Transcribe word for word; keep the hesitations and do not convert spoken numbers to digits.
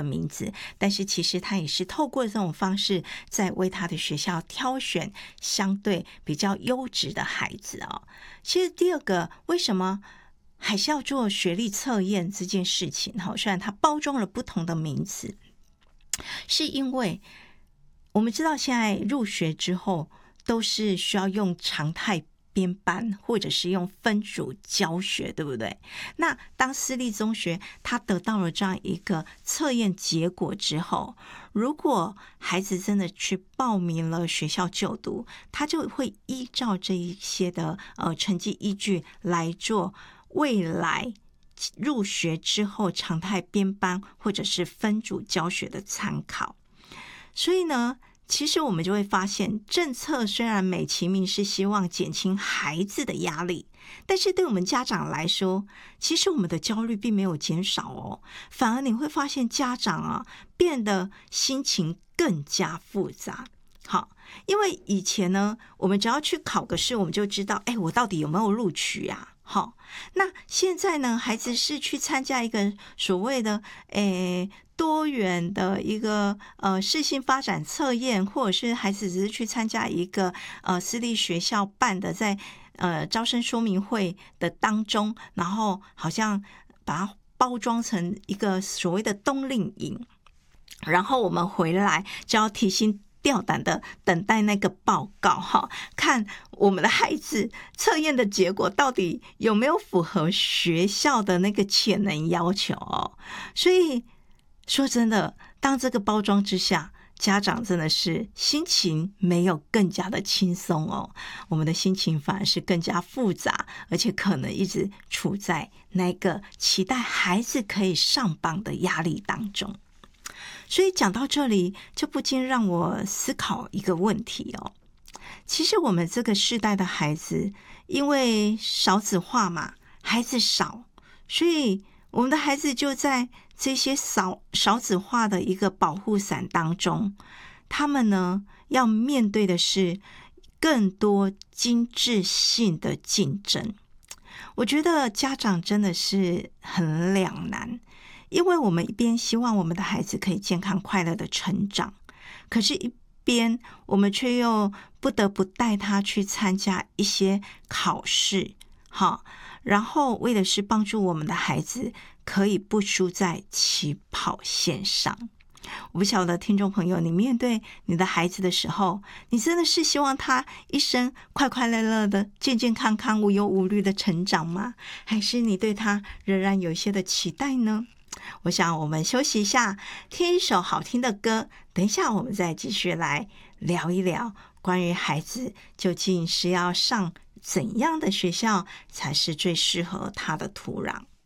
名字，但是其实他也是透过这种方式在为他的学校挑选相对比较优质的孩子哦。其实第二个，为什么还是要做学历测验这件事情，虽然它包装了不同的名词，是因为我们知道现在入学之后都是需要用常态编班或者是用分组教学，对不对？那当私立中学他得到了这样一个测验结果之后，如果孩子真的去报名了学校就读，他就会依照这一些的呃成绩依据来做未来入学之后常态编班或者是分组教学的参考。所以呢，其实我们就会发现，政策虽然美其名是希望减轻孩子的压力，但是对我们家长来说，其实我们的焦虑并没有减少哦，反而你会发现家长啊变得心情更加复杂。好，因为以前呢，我们只要去考个试，我们就知道，哎，我到底有没有录取啊？好，那现在呢，孩子是去参加一个所谓的诶多元的一个呃适性发展测验，或者是孩子只是去参加一个呃私立学校办的在呃招生说明会的当中，然后好像把它包装成一个所谓的冬令营，然后我们回来就要提心吊胆的等待那个报告哈，看我们的孩子测验的结果到底有没有符合学校的那个潜能要求哦。所以说真的，当这个包装之下，家长真的是心情没有更加的轻松哦，我们的心情反而是更加复杂，而且可能一直处在那个期待孩子可以上榜的压力当中。所以讲到这里，就不禁让我思考一个问题哦。其实我们这个世代的孩子，因为少子化嘛，孩子少，所以我们的孩子就在这些少少子化的一个保护伞当中，他们呢要面对的是更多精致性的竞争。我觉得家长真的是很两难。因为我们一边希望我们的孩子可以健康快乐的成长，可是一边我们却又不得不带他去参加一些考试，好，然后为的是帮助我们的孩子可以不输在起跑线上。我不晓得听众朋友，你面对你的孩子的时候，你真的是希望他一生快快乐乐的、健健康康、无忧无虑的成长吗？还是你对他仍然有一些的期待呢？我想我们休息一下，听一首好听的歌，等一下我们再继续来聊一聊关于孩子究竟是要上怎样的学校才是最适合他的土壤。